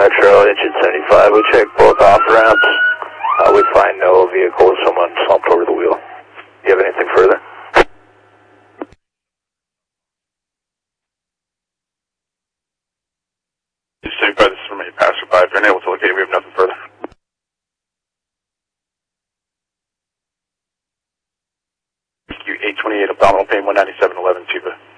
Metro, engine 75. We checked both off ramps. We find no vehicle with someone slumped over the wheel. Do you have anything further? Engine 75, this is from a passerby. If you're unable to locate, we have nothing further. Rescue 828, abdominal pain, 197.11, Chiba.